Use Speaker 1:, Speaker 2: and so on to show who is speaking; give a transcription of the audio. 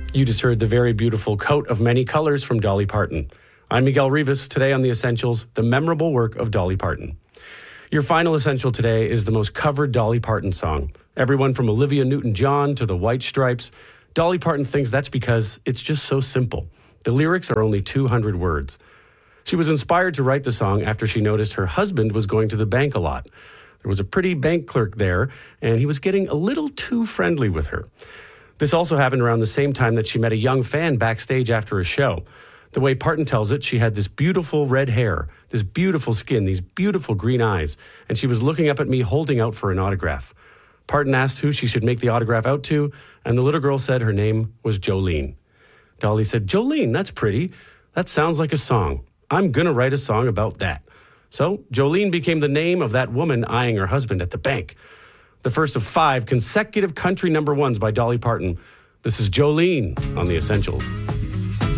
Speaker 1: You just heard the very beautiful Coat of Many Colors from Dolly Parton. I'm Miguel Rivas. Today on The Essentials, the memorable work of Dolly Parton. Your final essential today is the most covered Dolly Parton song. Everyone from Olivia Newton-John to the White Stripes. Dolly Parton thinks that's because it's just so simple. The lyrics are only 200 words. She was inspired to write the song after she noticed her husband was going to the bank a lot. There was a pretty bank clerk there, and he was getting a little too friendly with her. This also happened around the same time that she met a young fan backstage after a show. The way Parton tells it, she had this beautiful red hair, this beautiful skin, these beautiful green eyes, and she was looking up at me holding out for an autograph. Parton asked who she should make the autograph out to, and the little girl said her name was Jolene. Dolly said, "Jolene, that's pretty. That sounds like a song. I'm going to write a song about that." So Jolene became the name of that woman eyeing her husband at the bank. The first of 5 consecutive country number ones by Dolly Parton. This is Jolene on The Essentials.